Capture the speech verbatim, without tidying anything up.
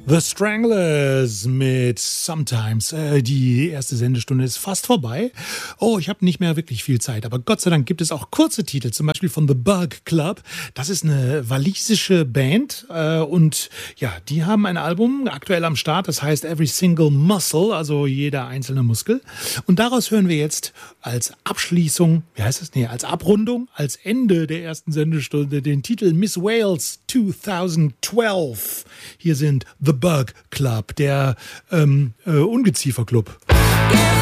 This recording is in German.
The Stranglers mit Sometimes. Äh, die erste Sendestunde ist fast vorbei. Oh, ich habe nicht mehr wirklich viel Zeit, aber Gott sei Dank gibt es auch kurze Titel, zum Beispiel von The Bug Club. Das ist eine walisische Band äh, und ja, die haben ein Album aktuell am Start, das heißt Every Single Muscle, also jeder einzelne Muskel. Und daraus hören wir jetzt als Abschließung, wie heißt das? Nee, als Abrundung, als Ende der ersten Sendestunde den Titel Miss Wales zweitausendzwölf. Hier sind The Bug Club, der ähm, äh, Ungeziefer-Club.